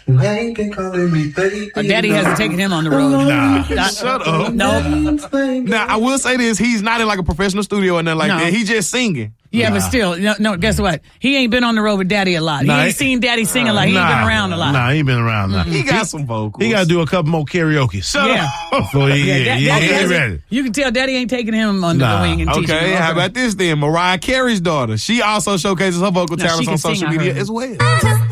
You ain't been calling me baby. Daddy hasn't taken him on the road. Nah. Shut up. No. Now, I will say this. He's not in like a professional studio or nothing like that. He just singing. Yeah, but still, no, guess what? He ain't been on the road with Daddy a lot. He ain't seen Daddy sing a lot. He ain't been around a lot. Nah, he ain't been around a lot. He got some vocals. He got to do a couple more karaoke. Shut up. Before he ain't ready. You can tell Daddy ain't taking him under the wing and teaching him. Okay, how about this then? Mariah Carey's daughter. She also showcases her vocal talents on social media as well.